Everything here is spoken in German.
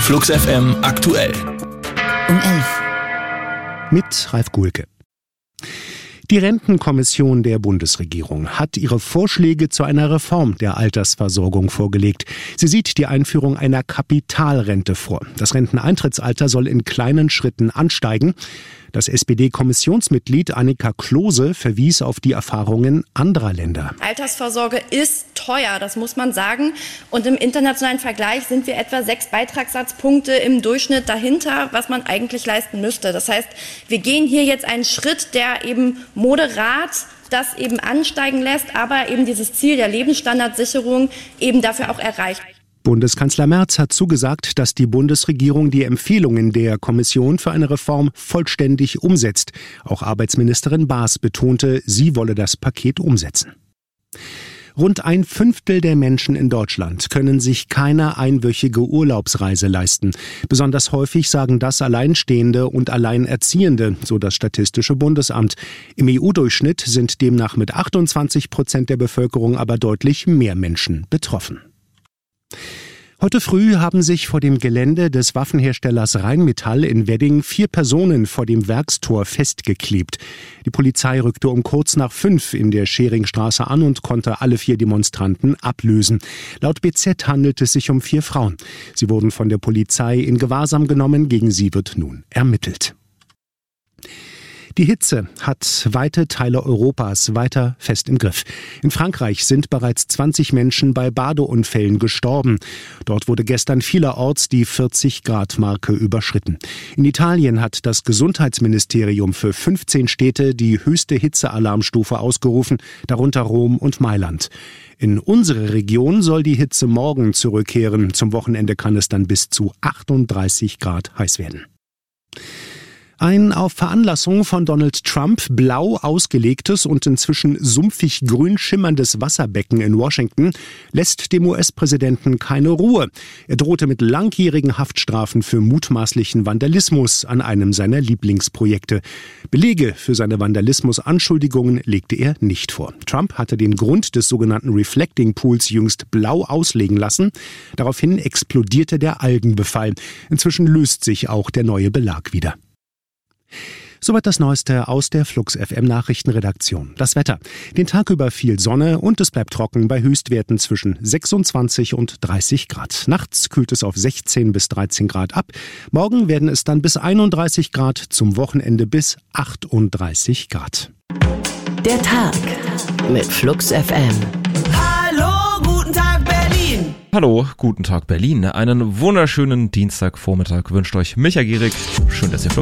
Flux FM aktuell. Um 11. Mit Ralf Guhlke. Die Rentenkommission der Bundesregierung hat ihre Vorschläge zu einer Reform der Altersversorgung vorgelegt. Sie sieht die Einführung einer Kapitalrente vor. Das Renteneintrittsalter soll in kleinen Schritten ansteigen. Das SPD-Kommissionsmitglied Annika Klose verwies auf die Erfahrungen anderer Länder. Altersvorsorge ist teuer, das muss man sagen. Und im internationalen Vergleich sind wir etwa 6 Beitragssatzpunkte im Durchschnitt dahinter, was man eigentlich leisten müsste. Das heißt, wir gehen hier jetzt einen Schritt, der eben moderat das eben ansteigen lässt, aber eben dieses Ziel der Lebensstandardsicherung eben dafür auch erreicht. Bundeskanzler Merz hat zugesagt, dass die Bundesregierung die Empfehlungen der Kommission für eine Reform vollständig umsetzt. Auch Arbeitsministerin Baas betonte, sie wolle das Paket umsetzen. Rund 1/5 der Menschen in Deutschland können sich keine einwöchige Urlaubsreise leisten. Besonders häufig sagen das Alleinstehende und Alleinerziehende, so das Statistische Bundesamt. Im EU-Durchschnitt sind demnach mit 28% der Bevölkerung aber deutlich mehr Menschen betroffen. Heute früh haben sich vor dem Gelände des Waffenherstellers Rheinmetall in Wedding 4 Personen vor dem Werkstor festgeklebt. Die Polizei rückte um kurz nach 5 in der Scheringstraße an und konnte alle 4 Demonstranten ablösen. Laut BZ handelt es sich um 4 Frauen. Sie wurden von der Polizei in Gewahrsam genommen, gegen sie wird nun ermittelt. Die Hitze hat weite Teile Europas weiter fest im Griff. In Frankreich sind bereits 20 Menschen bei Badeunfällen gestorben. Dort wurde gestern vielerorts die 40-Grad-Marke überschritten. In Italien hat das Gesundheitsministerium für 15 Städte die höchste Hitzealarmstufe ausgerufen, darunter Rom und Mailand. In unsere Region soll die Hitze morgen zurückkehren. Zum Wochenende kann es dann bis zu 38 Grad heiß werden. Ein auf Veranlassung von Donald Trump blau ausgelegtes und inzwischen sumpfig grün schimmerndes Wasserbecken in Washington lässt dem US-Präsidenten keine Ruhe. Er drohte mit langjährigen Haftstrafen für mutmaßlichen Vandalismus an einem seiner Lieblingsprojekte. Belege für seine Vandalismusanschuldigungen legte er nicht vor. Trump hatte den Grund des sogenannten Reflecting Pools jüngst blau auslegen lassen. Daraufhin explodierte der Algenbefall. Inzwischen löst sich auch der neue Belag wieder. Soweit das Neueste aus der Flux FM Nachrichtenredaktion. Das Wetter. Den Tag über viel Sonne und es bleibt trocken bei Höchstwerten zwischen 26 und 30 Grad. Nachts kühlt es auf 16 bis 13 Grad ab. Morgen werden es dann bis 31 Grad, zum Wochenende bis 38 Grad. Der Tag mit Flux FM. Hallo, guten Tag Berlin. Hallo, guten Tag Berlin. Einen wunderschönen Dienstagvormittag wünscht euch Micha Gierig. Schön, dass ihr Flux